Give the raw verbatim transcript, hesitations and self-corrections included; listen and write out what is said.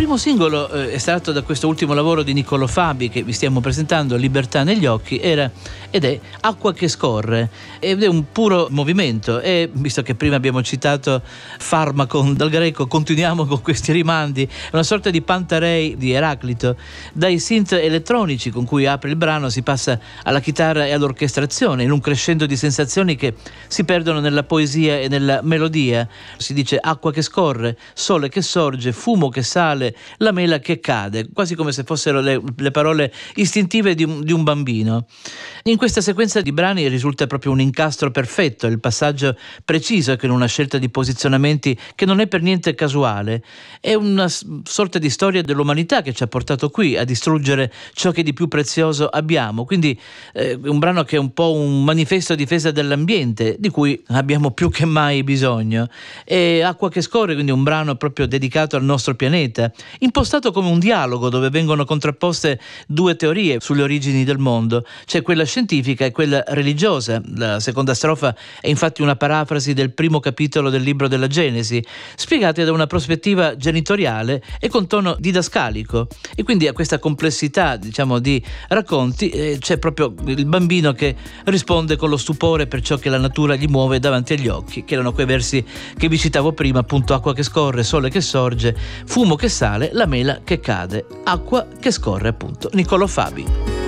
primo singolo eh, estratto da questo ultimo lavoro di Niccolò Fabi che vi stiamo presentando, Libertà negli occhi, era ed è Acqua che scorre, ed è un puro movimento. E visto che prima abbiamo citato Farmacon dal greco, continuiamo con questi rimandi. È una sorta di Pantarei di Eraclito. Dai synth elettronici con cui apre il brano si passa alla chitarra e all'orchestrazione in un crescendo di sensazioni che si perdono nella poesia e nella melodia. Si dice acqua che scorre, sole che sorge, fumo che sale, la mela che cade, quasi come se fossero le, le parole istintive di un, di un bambino. In questa sequenza di brani risulta proprio un incastro perfetto, il passaggio preciso che in una scelta di posizionamenti che non è per niente casuale. È una sorta di storia dell'umanità che ci ha portato qui a distruggere ciò che di più prezioso abbiamo. Quindi eh, un brano che è un po' un manifesto a difesa dell'ambiente, di cui abbiamo più che mai bisogno. E Acqua che scorre, quindi un brano proprio dedicato al nostro pianeta, impostato come un dialogo dove vengono contrapposte due teorie sulle origini del mondo. C'è quella scientifica e quella religiosa. La seconda strofa è infatti una parafrasi del primo capitolo del libro della Genesi, spiegate da una prospettiva genitoriale e con tono didascalico. E quindi a questa complessità, diciamo, di racconti eh, c'è proprio il bambino che risponde con lo stupore per ciò che la natura gli muove davanti agli occhi, che erano quei versi che vi citavo prima, appunto: acqua che scorre, sole che sorge, fumo che sale, la mela che cade. Acqua che scorre, appunto. Niccolò Fabi.